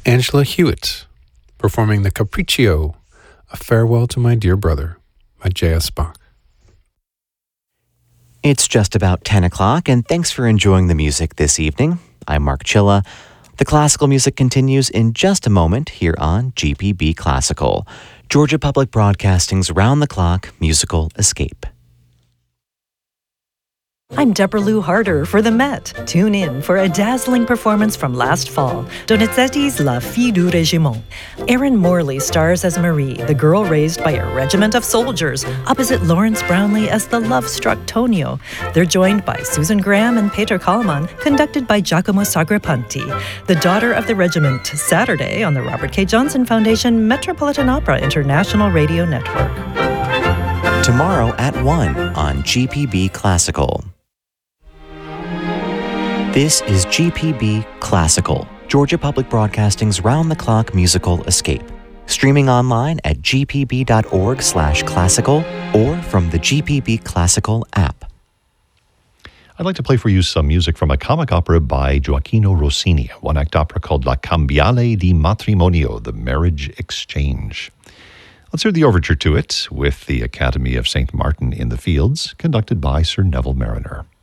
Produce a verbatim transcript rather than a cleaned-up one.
Angela Hewitt performing the Capriccio, A Farewell to My Dear Brother by J S. Bach. It's just about ten o'clock, and thanks for enjoying the music this evening. I'm Mark Chilla. The classical music continues in just a moment here on G P B Classical, Georgia Public Broadcasting's round-the-clock musical escape. I'm Deborah Lou Harder for the Met. Tune in for a dazzling performance from last fall, Donizetti's La Fille du Régiment. Erin Morley stars as Marie, the girl raised by a regiment of soldiers, opposite Lawrence Brownlee as the love-struck Tonio. They're joined by Susan Graham and Peter Kallman, conducted by Giacomo Sagrapanti. The Daughter of the Regiment, Saturday on the Robert K. Johnson Foundation Metropolitan Opera International Radio Network. Tomorrow at one on G P B Classical. This is G P B Classical, Georgia Public Broadcasting's round-the-clock musical escape. Streaming online at g p b dot org slash classical or from the G P B Classical app. I'd like to play for you some music from a comic opera by Gioacchino Rossini, a one-act opera called La Cambiale di Matrimonio, The Marriage Exchange. Let's hear the overture to it with the Academy of Saint Martin in the Fields, conducted by Sir Neville Mariner.